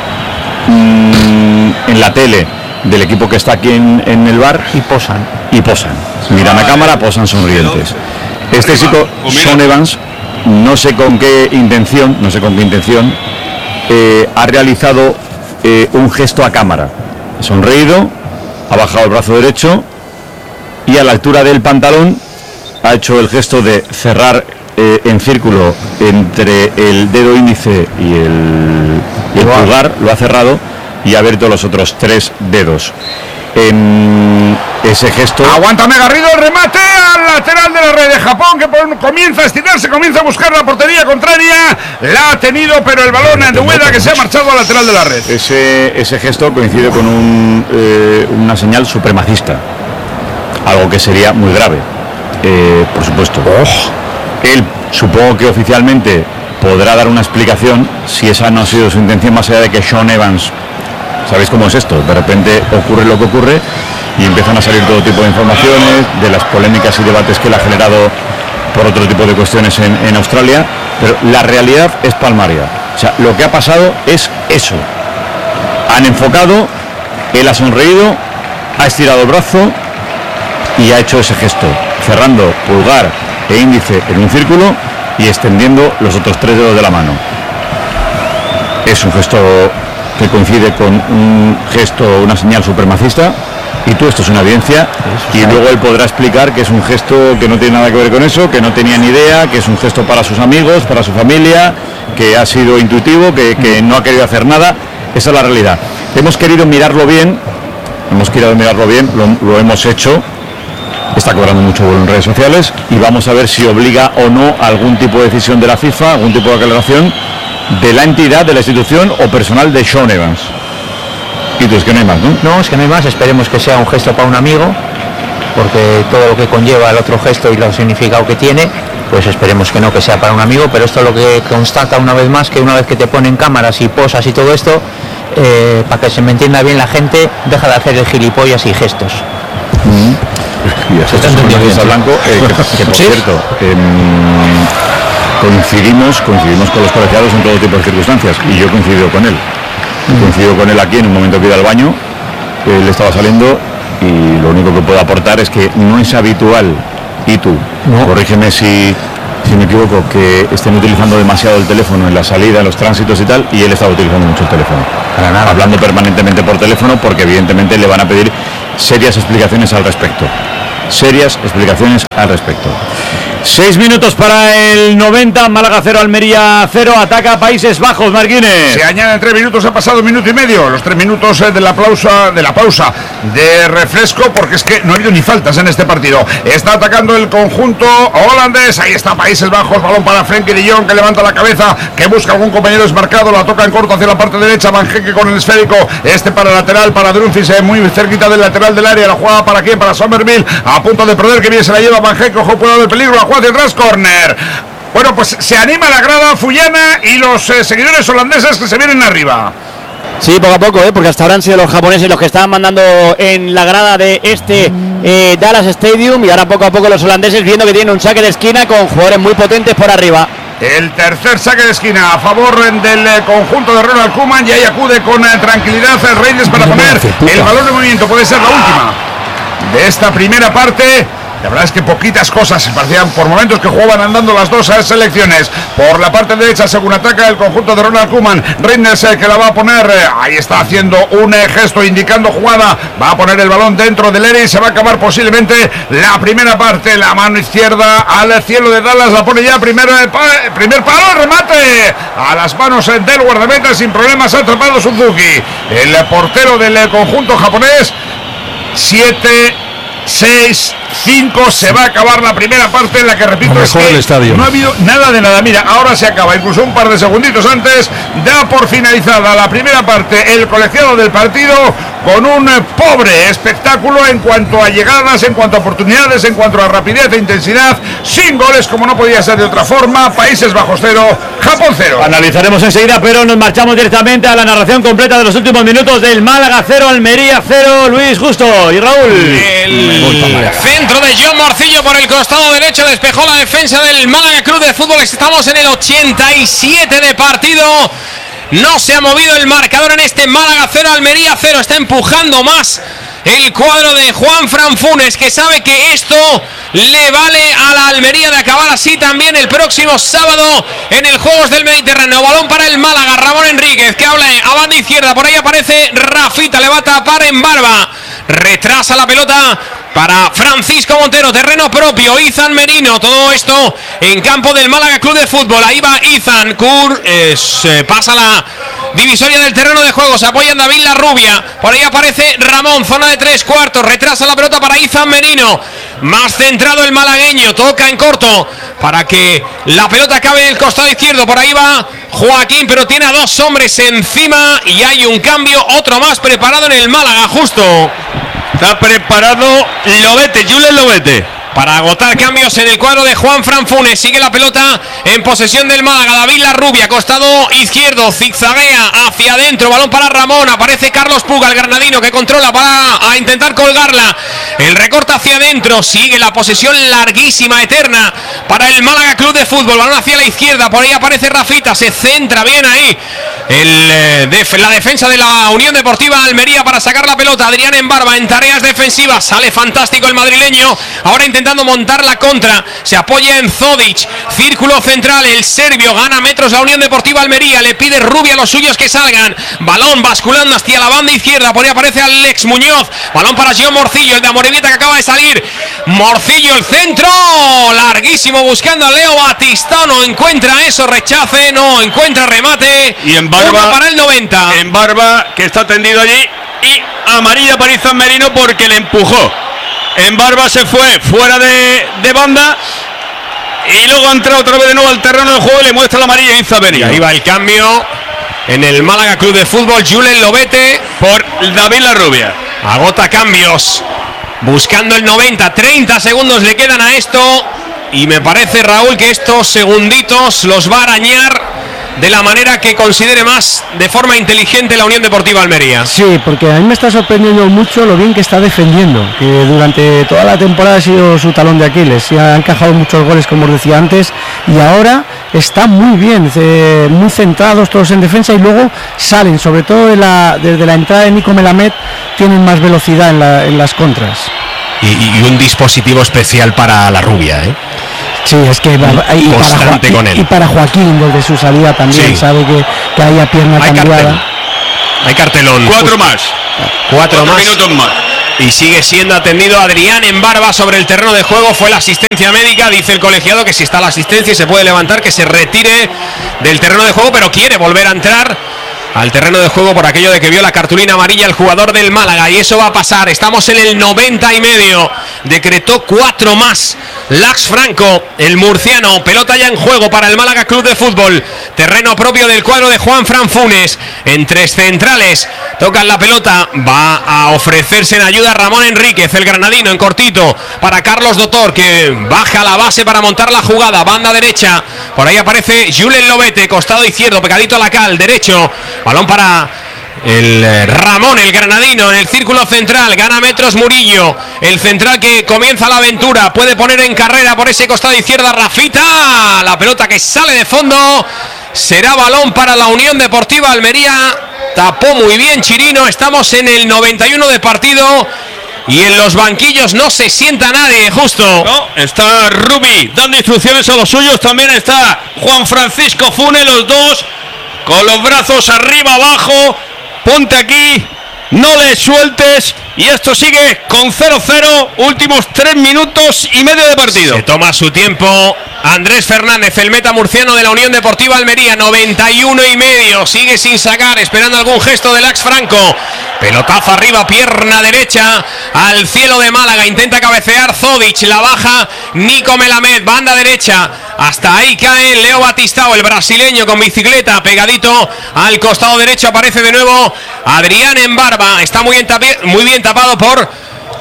mmm, en la tele del equipo que está aquí en, en el bar y posan y posan miran a cámara, posan sonrientes. Este chico, Sean Evans, no sé con qué intención no sé con qué intención eh, ha realizado eh, un gesto a cámara, ha sonreído, ha bajado el brazo derecho y a la altura del pantalón ha hecho el gesto de cerrar eh, en círculo entre el dedo índice y el, y el pulgar, lo ha cerrado y ha abierto los otros tres dedos. En ese gesto. Aguántame, Garrido, el remate al lateral de la red de Japón, que por, comienza a estirarse, comienza a buscar la portería contraria. La ha tenido, pero el balón de Ueda, que se ha marchado al lateral de la red. Ese, ese gesto coincide con un, eh, una señal supremacista, algo que sería muy grave, eh, por supuesto. Oh. Él, supongo que oficialmente podrá dar una explicación si esa no ha sido su intención, más allá de que Sean Evans. ¿Sabéis cómo es esto? De repente ocurre lo que ocurre y empiezan a salir todo tipo de informaciones, de las polémicas y debates que él ha generado por otro tipo de cuestiones en, en Australia, pero la realidad es palmaria. O sea, lo que ha pasado es eso. Han enfocado, él ha sonreído, ha estirado el brazo y ha hecho ese gesto, cerrando pulgar e índice en un círculo y extendiendo los otros tres dedos de la mano. Es un gesto que coincide con un gesto, una señal supremacista, y tú, esto es una evidencia, y luego él podrá explicar que es un gesto que no tiene nada que ver con eso, que no tenía ni idea, que es un gesto para sus amigos, para su familia, que ha sido intuitivo, que, que no ha querido hacer nada. Esa es la realidad. Hemos querido mirarlo bien, hemos querido mirarlo bien, lo, lo hemos hecho, está cobrando mucho vuelo en redes sociales, y vamos a ver si obliga o no a algún tipo de decisión de la FIFA, algún tipo de aclaración de la entidad, de la institución o personal de Sean Evans. Y tú, es que no hay más, ¿no? No, es que no hay más, esperemos que sea un gesto para un amigo porque todo lo que conlleva el otro gesto y lo significado que tiene, pues esperemos que no, que sea para un amigo, pero esto es lo que constata una vez más, que una vez que te ponen cámaras y posas y todo esto, eh, para que se me entienda bien la gente, deja de hacer el gilipollas y gestos. Mm. Se está entendiendo Blanco, eh, que, que por ¿sí? cierto, eh, coincidimos, coincidimos con los colegiados en todo tipo de circunstancias, y yo he coincidido con él. He coincidido con él aquí en un momento que iba al baño, él estaba saliendo, y lo único que puedo aportar es que no es habitual, y tú, no. corrígeme si, si me equivoco, que estén utilizando demasiado el teléfono en la salida, en los tránsitos y tal, y él estaba utilizando mucho el teléfono. Para nada. Hablando permanentemente por teléfono, porque evidentemente le van a pedir serias explicaciones al respecto. Serias explicaciones al respecto. Seis minutos para el noventa, Málaga cero, Almería cero, ataca Países Bajos, Marquines. Se añaden tres minutos, ha pasado un minuto y medio, los tres minutos de la pausa, de la pausa de refresco, porque es que no ha habido ni faltas en este partido. Está atacando el conjunto holandés, ahí está Países Bajos, balón para Frenkie de Jong, que levanta la cabeza, que busca algún compañero desmarcado, la toca en corto hacia la parte derecha, Van Hekke con el esférico, este para lateral, para Drumfis, eh, muy cerquita del lateral del área, la jugada para quién, para Somerville, a punto de perder, que bien se la lleva Van Hekke, ojo, puede haber peligro, la jugada hacia atrás, córner. Bueno, pues se anima la grada Fullana y los eh, seguidores holandeses que se vienen arriba. Sí, poco a poco, ¿eh? Porque hasta ahora han sido los japoneses los que estaban mandando en la grada de este eh, Dallas Stadium, y ahora poco a poco los holandeses viendo que tienen un saque de esquina con jugadores muy potentes por arriba. El tercer saque de esquina a favor del eh, conjunto de Ronald Koeman, y ahí acude con eh, tranquilidad el Reynolds para poner el balón de movimiento. Puede ser la última de esta primera parte. La verdad es que poquitas cosas, parecían por momentos que jugaban andando las dos selecciones. Por la parte derecha, según ataca el conjunto de Ronald Koeman, Reynolds que la va a poner, ahí está haciendo un gesto indicando jugada, va a poner el balón dentro del área y se va a acabar posiblemente la primera parte. La mano izquierda al cielo de Dallas, la pone ya, primero, primer palo, remate a las manos del guardameta, sin problemas ha atrapado Suzuki, el portero del conjunto japonés. Siete seis cinco, se va a acabar la primera parte, en la que, repito, es que no ha habido nada de nada. Mira, ahora se acaba, incluso un par de segunditos antes da por finalizada la primera parte el colegiado del partido, con un pobre espectáculo en cuanto a llegadas, en cuanto a oportunidades, en cuanto a rapidez e intensidad, sin goles, como no podía ser de otra forma. Países Bajos cero, Japón cero. Analizaremos enseguida, pero nos marchamos directamente a la narración completa de los últimos minutos del Málaga cero, Almería cero. Luis Justo y Raúl. El centro de John Morcillo por el costado derecho, despejó la defensa del Málaga Club de Fútbol. Estamos en el ochenta y siete de partido. No se ha movido el marcador en este Málaga cero, Almería cero. Está empujando más el cuadro de Juan Fran Funes, que sabe que esto le vale a la Almería de acabar así también el próximo sábado en el Juegos del Mediterráneo. Balón para el Málaga, Ramón Enríquez, que habla a banda izquierda, por ahí aparece Rafita, le va a tapar en Barba, retrasa la pelota para Francisco Montero, terreno propio, Izan Merino, todo esto en campo del Málaga Club de Fútbol. Ahí va Izan, Kur, eh, se pasa la divisoria del terreno de juego, se apoya en David La Rubia, por ahí aparece Ramón, zona de tres cuartos, retrasa la pelota para Izan Merino, más centrado el malagueño, toca en corto para que la pelota acabe en el costado izquierdo, por ahí va Joaquín, pero tiene a dos hombres encima y hay un cambio, otro más preparado en el Málaga, Justo. Está preparado Lobete, Julen Lobete, para agotar cambios en el cuadro de Juan Fran Funes. Sigue la pelota en posesión del Málaga, David La Rubia, costado izquierdo, zigzaguea hacia adentro, balón para Ramón, aparece Carlos Puga, el granadino, que controla para a intentar colgarla, el recorte hacia adentro, sigue la posesión larguísima, eterna para el Málaga Club de Fútbol, balón hacia la izquierda, por ahí aparece Rafita, se centra bien ahí el, eh, def, la defensa de la Unión Deportiva Almería para sacar la pelota. Adrián en Barba en tareas defensivas, sale fantástico el madrileño, ahora intentando montar la contra, se apoya en Zodic, círculo central, el serbio, gana metros la Unión Deportiva Almería, le pide Rubia a los suyos que salgan, balón basculando hacia la banda izquierda, por ahí aparece Alex Muñoz, balón para Gio Morcillo, el de Amorebieta que acaba de salir, Morcillo, el centro, larguísimo, buscando a Leo Batista, no encuentra eso, rechace, no encuentra remate, y en Barba para el noventa, en Barba, que está tendido allí, y amarilla para Izan Merino porque le empujó. En Barba se fue fuera de, de banda y luego ha entrado otra vez de nuevo al terreno del juego y le muestra la amarilla a Izan Merino. Y ahí va el cambio en el Málaga Club de Fútbol, Julen Lobete por David La Rubia. Agota cambios buscando el noventa, treinta segundos le quedan a esto y me parece, Raúl, que estos segunditos los va a arañar de la manera que considere más de forma inteligente la Unión Deportiva Almería. Sí, porque a mí me está sorprendiendo mucho lo bien que está defendiendo, que durante toda la temporada ha sido su talón de Aquiles, y ha encajado muchos goles, como os decía antes, y ahora está muy bien, eh, muy centrados todos en defensa, y luego salen, sobre todo de la, desde la entrada de Nico Melamed, tienen más velocidad en, la, en las contras. Y, y un dispositivo especial para la rubia, ¿eh? Sí, es que va, y, para, con él. y para Joaquín desde su salida también, sí. Sabe que, que haya pierna hay cambiada. Cartel. Hay cartelón. Cuatro Justo. más. Cuatro, Cuatro más. minutos más. Y sigue siendo atendido Adrián en Barba sobre el terreno de juego. Fue la asistencia médica. Dice el colegiado que si está la asistencia y se puede levantar, que se retire del terreno de juego, pero quiere volver a entrar al terreno de juego por aquello de que vio la cartulina amarilla el jugador del Málaga, y eso va a pasar. Estamos en el noventa y medio. Decretó cuatro más Lax Franco, el murciano. Pelota ya en juego para el Málaga Club de Fútbol. Terreno propio del cuadro de Juan Fran Funes. En tres centrales tocan la pelota. Va a ofrecerse en ayuda Ramón Enríquez, el granadino, en cortito para Carlos Dotor, que baja la base para montar la jugada. Banda derecha. Por ahí aparece Julen Lobete, costado izquierdo, pegadito a la cal, derecho. Balón para el Ramón, el granadino, en el círculo central. Gana metros Murillo, el central que comienza la aventura. Puede poner en carrera por ese costado izquierda Rafita. La pelota que sale de fondo. Será balón para la Unión Deportiva Almería. Tapó muy bien Chirino. Estamos en el noventa y uno de partido. Y en los banquillos no se sienta nadie, justo. No, está Rubi dando instrucciones a los suyos. También está Juan Francisco Funes, los dos con los brazos arriba, abajo. Ponte aquí, no le sueltes. Y esto sigue con cero cero. Últimos tres minutos y medio de partido. Se toma su tiempo Andrés Fernández, el meta murciano de la Unión Deportiva Almería. noventa y uno y medio. Sigue sin sacar, esperando algún gesto de Lax Franco. Pelotazo arriba, pierna derecha al cielo de Málaga. Intenta cabecear Zodic, la baja Nico Melamed, banda derecha. Hasta ahí cae Leo Batistao, el brasileño, con bicicleta, pegadito al costado derecho. Aparece de nuevo Adrián en Barba. Está muy, muy bien tapado por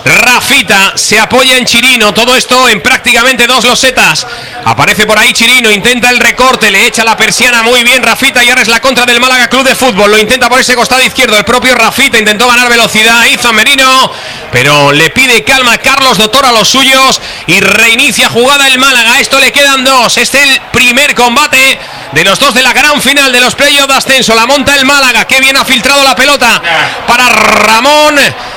Rafita. Se apoya en Chirino. Todo esto en prácticamente dos losetas. Aparece por ahí Chirino, intenta el recorte, le echa la persiana muy bien Rafita, y ahora es la contra del Málaga Club de Fútbol. Lo intenta por ese costado izquierdo el propio Rafita. Intentó ganar velocidad, hizo Merino, pero le pide calma Carlos Dotor a los suyos y reinicia jugada el Málaga. Esto le quedan dos. Este es el primer combate de los dos de la gran final de los playoffs de ascenso. La monta el Málaga. Qué bien ha filtrado la pelota para Ramón.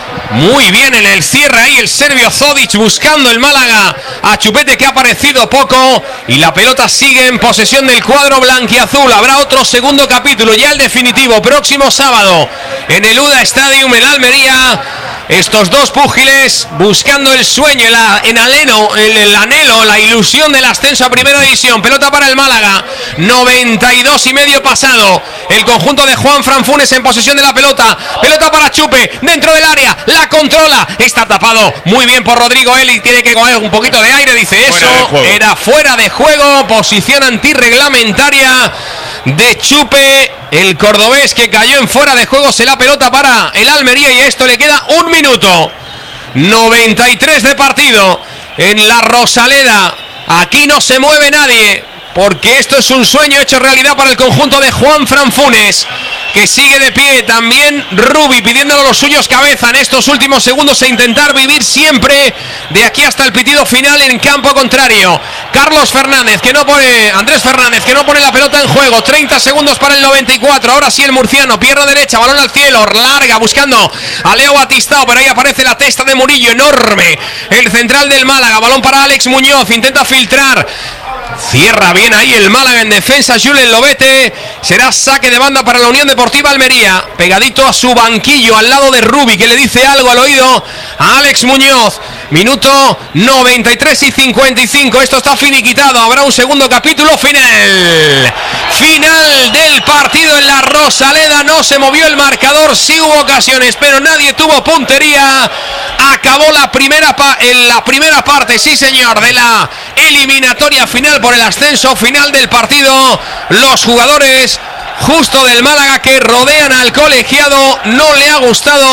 Muy bien en el cierre ahí el serbio Zodic, buscando el Málaga a Chupete, que ha aparecido poco, y la pelota sigue en posesión del cuadro blanquiazul. Habrá otro segundo capítulo, ya el definitivo, próximo sábado en el U D A Stadium en Almería. Estos dos púgiles buscando el sueño, el, en aleno, el, el anhelo, la ilusión del ascenso a primera división. Pelota para el Málaga, noventa y dos y medio pasado. El conjunto de Juan Fran Funes en posesión de la pelota. Pelota para Chupe, dentro del área, la controla. Está tapado muy bien por Rodrigo Eli. Tiene que coger un poquito de aire, dice eso. Era fuera de juego, posición antirreglamentaria de Chupe, el cordobés, que cayó en fuera de juego. Se la pelota para el Almería, y a esto le queda un minuto. noventa y tres de partido en la Rosaleda. Aquí no se mueve nadie, porque esto es un sueño hecho realidad para el conjunto de Juan Fran Funes, que sigue de pie. También Rubi pidiéndole a los suyos cabeza en estos últimos segundos, e intentar vivir siempre de aquí hasta el pitido final en campo contrario. Carlos Fernández, que no pone, Andrés Fernández, que no pone la pelota en juego. Treinta segundos para el noventa y cuatro. Ahora sí el murciano, pierna derecha, balón al cielo, larga, buscando a Leo Batistao, pero ahí aparece la testa de Murillo, enorme. El central del Málaga, balón para Alex Muñoz, intenta filtrar. Cierra bien ahí el Málaga en defensa, Julen Lobete. Será saque de banda para la Unión Deportiva Almería, pegadito a su banquillo, al lado de Rubi, que le dice algo al oído a Alex Muñoz. Minuto noventa y tres y cincuenta y cinco. Esto está finiquitado. Habrá un segundo capítulo final. Final del partido en la Rosaleda. No se movió el marcador. Sí hubo ocasiones, pero nadie tuvo puntería. Acabó la primera, pa en la primera parte, sí señor, de la eliminatoria final por el ascenso. Final del partido. Los jugadores justo del Málaga, que rodean al colegiado, no le ha gustado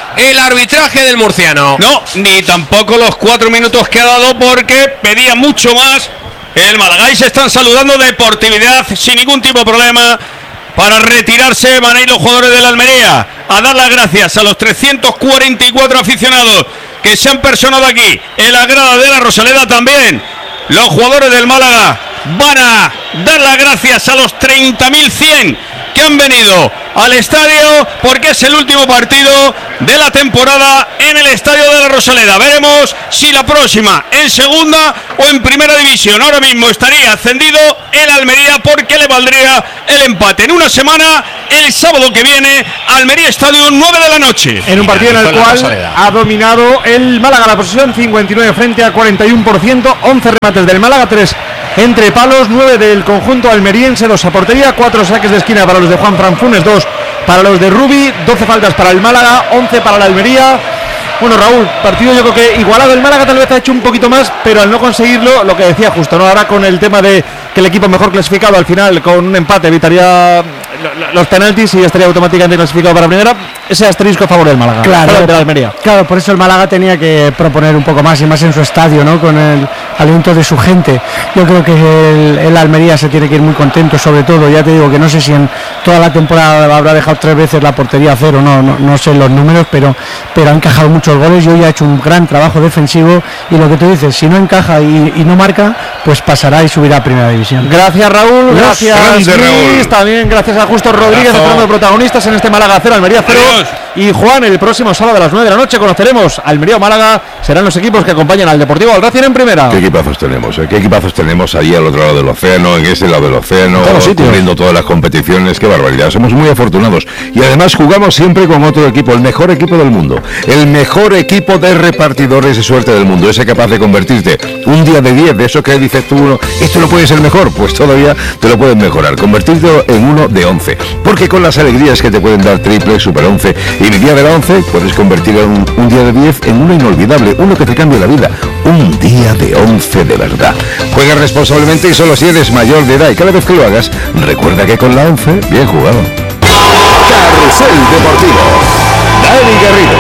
el arbitraje del murciano. No, ni tampoco los cuatro minutos que ha dado, porque pedía mucho más el Málaga. Y se están saludando deportividad sin ningún tipo de problema. Para retirarse van a ir los jugadores de la Almería a dar las gracias a los trescientos cuarenta y cuatro aficionados que se han personado aquí en la grada de la Rosaleda. También los jugadores del Málaga van a dar las gracias a los treinta mil cien que han venido al estadio, porque es el último partido de la temporada en el estadio de la Rosaleda. Veremos si la próxima en segunda o en primera división. Ahora mismo estaría ascendido el Almería, porque le valdría el empate. En una semana, el sábado que viene, Almería Estadio, nueve de la noche. En un partido en el cual ha dominado el Málaga la posesión, cincuenta y nueve frente a cuarenta y uno por ciento, once remates del Málaga, tres entre palos, nueve del conjunto almeriense, dos a portería, cuatro saques de esquina para los de Juan Fran Funes, dos para los de Rubi, doce faltas para el Málaga, once para la Almería. Bueno, Raúl, partido yo creo que igualado. El Málaga tal vez ha hecho un poquito más, pero al no conseguirlo, lo que decía justo, ¿no? Ahora con el tema de que el equipo mejor clasificado al final con un empate evitaría los penaltis y estaría automáticamente clasificado para primera, ese asterisco a favor del Málaga. Claro, de la Almería. Claro, por eso el Málaga tenía que proponer un poco más y más en su estadio, ¿no? Con el aliento de su gente. Yo creo que el, el Almería se tiene que ir muy contento, sobre todo, ya te digo que no sé si en toda la temporada habrá dejado tres veces la portería a cero, no, no, no sé los números, pero, pero ha encajado muchos goles y hoy ha hecho un gran trabajo defensivo, y lo que tú dices, si no encaja y, y no marca, pues pasará y subirá a primera división. Gracias, Raúl, gracias grande, Luis, Raúl. También gracias a Justo Rodríguez, entrando de protagonistas en este Málaga cero, Almería cero. Y Juan, el próximo sábado a las nueve de la noche conoceremos Almería o Málaga, serán los equipos que acompañan al Deportivo Alracín en primera. ¿Qué equipazos tenemos? Eh? ¿Qué equipazos tenemos allí al otro lado del océano, en ese lado del océano, cubriendo todas las competiciones? ¡Qué barbaridad! Somos muy afortunados. Y además jugamos siempre con otro equipo, el mejor equipo del mundo, el mejor equipo de repartidores de suerte del mundo, ese capaz de convertirte un día de diez, de eso que dices tú, uno, esto no puede ser mejor, pues todavía te lo pueden mejorar, convertirte en uno de once, porque con las alegrías que te pueden dar triple, super once y mi día de la once, puedes convertir un, un día de diez en uno inolvidable, uno que te cambie la vida, un día de once de verdad. Juega responsablemente y solo si eres mayor de edad, y cada vez que lo hagas, recuerda que con la once, bien jugado. Carrusel Deportivo, Dani Garrido.